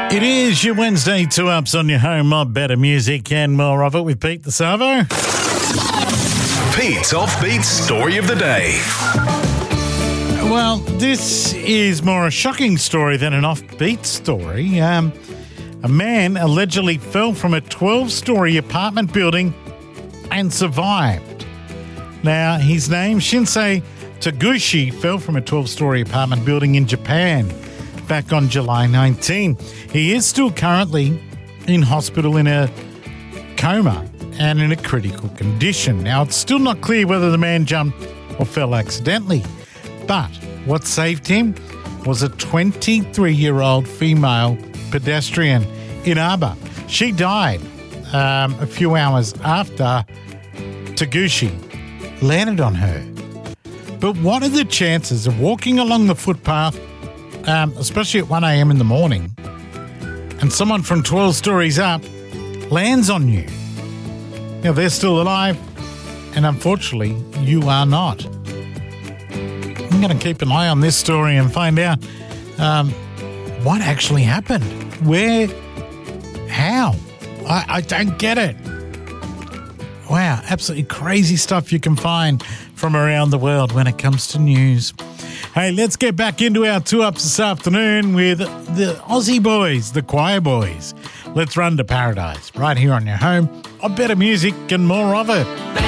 It is your Wednesday 2-Ups on your home of better music and more of it with Pete the Savo. Pete's Offbeat Story of the Day. Well, this is more a shocking story than an offbeat story. A man allegedly fell from a 12-story apartment building and survived. Now, his name, Shinsei Taguchi, fell from a 12-story apartment building in Japan back on July 19. He is still currently in hospital in a coma and in a critical condition. Now, it's still not clear whether the man jumped or fell accidentally, but what saved him was a 23-year-old female pedestrian in Aba. She died a few hours after Taguchi landed on her. But what are the chances of walking along the footpath, especially at 1 a.m. in the morning, and someone from 12 stories up lands on you? Now, they're still alive, and unfortunately, you are not. I'm going to keep an eye on this story and find out what actually happened. Where? How? I don't get it. Wow, absolutely crazy stuff you can find from around the world when it comes to news. Hey, let's get back into our 2-Ups this afternoon with the Aussie boys, the Choir Boys. Let's run to paradise right here on your home of better music and more of it.